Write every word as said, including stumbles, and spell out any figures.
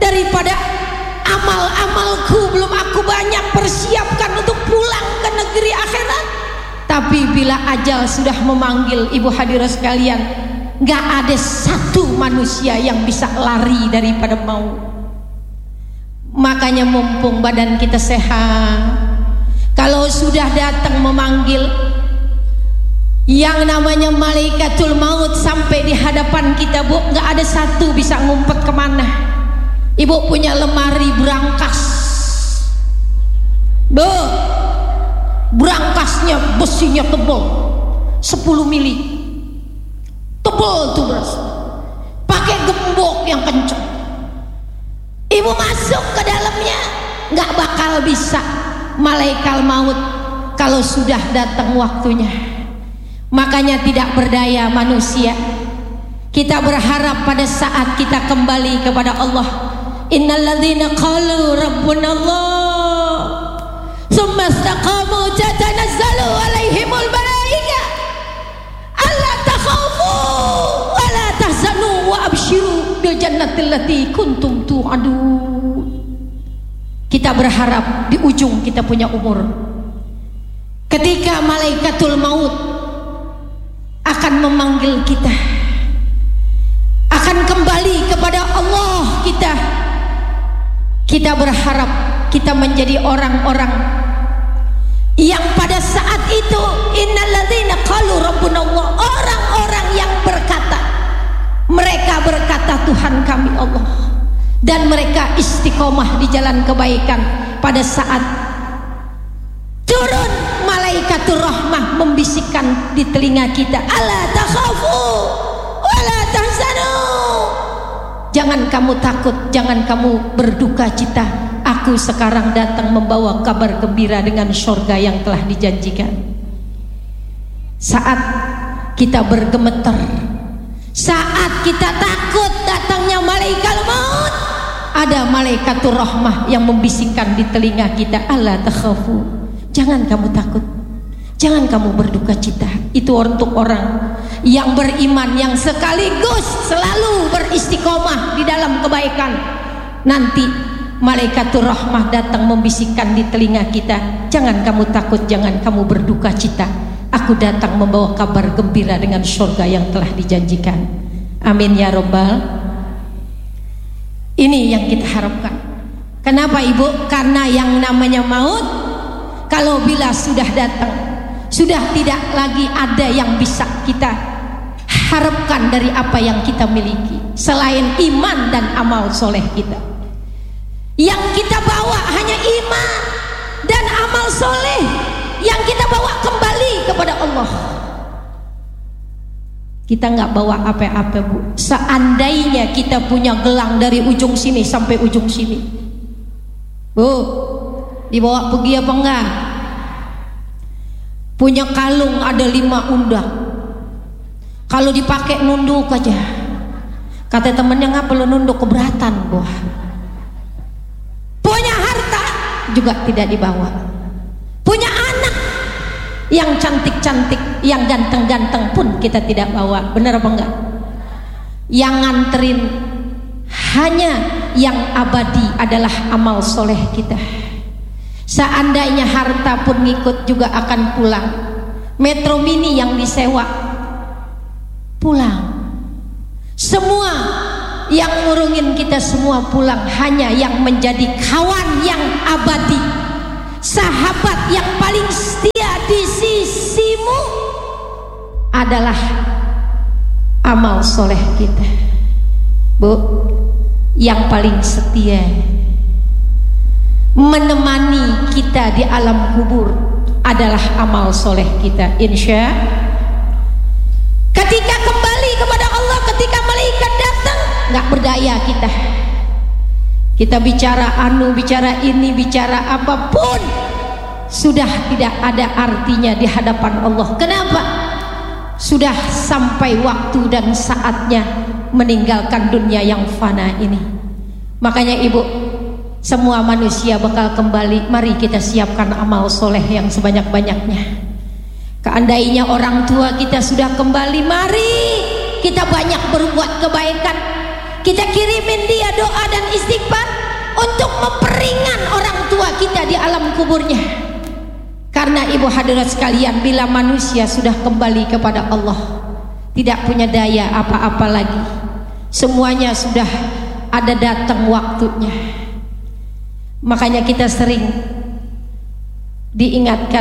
daripada amal-amalku belum aku banyak persiapkan untuk pulang ke negeri akhirat. Tapi bila ajal sudah memanggil, ibu hadirat sekalian, gak ada satu manusia yang bisa lari daripada maut. Makanya mumpung badan kita sehat, kalau sudah datang memanggil, yang namanya malaikatul maut sampai di hadapan kita, bu, gak ada satu bisa ngumpet kemana. Ibu punya lemari berangkas, bu, berangkasnya besinya tebal sepuluh mili, tebal tuh beras, pakai gembok yang kencang. Ibu masuk ke dalamnya, gak bakal bisa malaikat maut kalau sudah datang waktunya. Makanya tidak berdaya manusia. Kita berharap pada saat kita kembali kepada Allah. Innalladzina qalu rabbunallah tsumma istaqamu tatanazzalu alaihimul malaika alla takhafu wa la tahzanu wa abshiru bil jannatil lati kuntum tu'adun. Kita berharap di ujung kita punya umur, ketika malaikatul maut akan memanggil kita, akan kembali kepada Allah kita. Kita berharap kita menjadi orang-orang yang pada saat itu innalladzina qalu rabbunallah, orang-orang yang berkata, mereka berkata Tuhan kami Allah, dan mereka istiqomah di jalan kebaikan. Pada saat turun malaikatur rahmah membisikkan di telinga kita, ala takhafu wala tahzanu, jangan kamu takut, jangan kamu berduka cita, aku sekarang datang membawa kabar gembira dengan surga yang telah dijanjikan. Saat kita bergemeter, saat kita takut datangnya malaikat maut, ada malaikatur rahmah yang membisikkan di telinga kita, ala takhafu, jangan kamu takut, jangan kamu berduka cita. Itu untuk orang yang beriman, yang sekaligus selalu beristiqomah di dalam kebaikan. Nanti malaikatur rahmah datang membisikkan di telinga kita, jangan kamu takut, jangan kamu berduka cita, aku datang membawa kabar gembira dengan surga yang telah dijanjikan. Amin ya robbal. Ini yang kita harapkan. Kenapa ibu? Karena yang namanya maut, kalau bila sudah datang, sudah tidak lagi ada yang bisa kita harapkan dari apa yang kita miliki selain iman dan amal soleh kita. Yang kita bawa hanya iman dan amal soleh yang kita bawa kembali kepada Allah. Kita nggak bawa apa-apa, bu. Seandainya kita punya gelang dari ujung sini sampai ujung sini, bu, dibawa pergi apa enggak? Punya kalung ada lima undak, kalau dipakai nunduk aja. Kata temennya, nggak perlu nunduk, keberatan, bu. Punya harta juga tidak dibawa. Punya anak yang cantik-cantik, yang ganteng-ganteng pun kita tidak bawa. Benar apa enggak? Yang nganterin hanya yang abadi adalah amal soleh kita. Seandainya harta pun ngikut juga akan pulang. Metro mini yang disewa pulang. Semua yang ngurungin kita semua pulang. Hanya yang menjadi kawan yang abadi, sahabat yang paling setia di sisimu adalah amal soleh kita, bu. Yang paling setia menemani kita di alam kubur adalah amal soleh kita. Insya ketika kembali kepada Allah, ketika malaikat datang, nggak berdaya kita. Kita bicara anu, bicara ini, bicara apapun, sudah tidak ada artinya di hadapan Allah. Kenapa? Sudah sampai waktu dan saatnya meninggalkan dunia yang fana ini. Makanya ibu, semua manusia bakal kembali. Mari kita siapkan amal soleh yang sebanyak-banyaknya. Seandainya orang tua kita sudah kembali, mari kita banyak berbuat kebaikan. Kita kirimin dia doa dan istighfar. alam kuburnya. Karena ibu hadirat sekalian, bila manusia sudah kembali kepada Allah, tidak punya daya apa-apa lagi, semuanya sudah ada datang waktunya. Makanya kita sering diingatkan